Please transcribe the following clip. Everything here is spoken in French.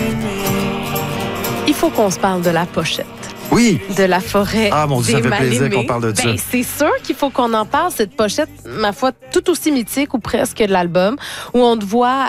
Il faut qu'on se parle de la pochette. Oui. De la forêt. Ah mon Dieu, des ça fait plaisir mal-aimés. qu'on parle de ça. C'est sûr qu'il faut qu'on en parle, cette pochette, ma foi, tout aussi mythique ou presque de l'album, où on te voit